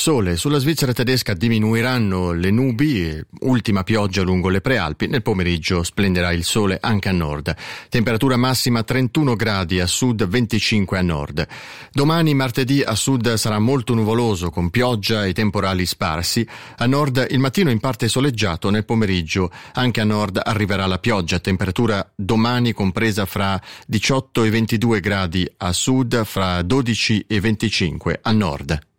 sole. Sulla Svizzera tedesca diminuiranno le nubi, ultima pioggia lungo le prealpi. Nel pomeriggio splenderà il sole anche a nord. Temperatura massima 31 gradi a sud, 25 a nord. Domani, martedì, a sud sarà molto nuvoloso con pioggia e temporali sparsi. A nord il mattino in parte soleggiato, nel pomeriggio anche a nord arriverà la pioggia. Temperatura domani compresa fra 18 e 22 gradi a sud, fra 12 e 25 a nord.